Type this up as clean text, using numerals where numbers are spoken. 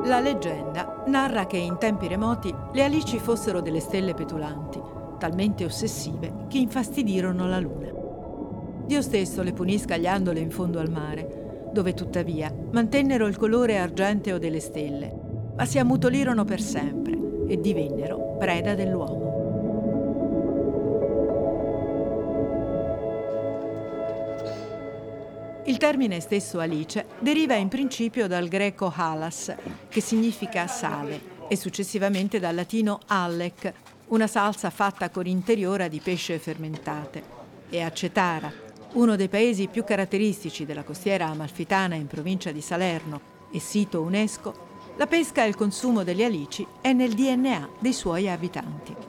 La leggenda narra che in tempi remoti le alici fossero delle stelle petulanti, talmente ossessive che infastidirono la luna. Dio stesso le punì scagliandole in fondo al mare, dove tuttavia mantennero il colore argenteo delle stelle, ma si ammutolirono per sempre e divennero preda dell'uomo. Il termine stesso Alice deriva in principio dal greco halas, che significa sale, e successivamente dal latino allec, una salsa fatta con interiora di pesce fermentate, e a Cetara, uno dei paesi più caratteristici della costiera amalfitana in provincia di Salerno e sito UNESCO, la pesca e il consumo delle alici è nel DNA dei suoi abitanti.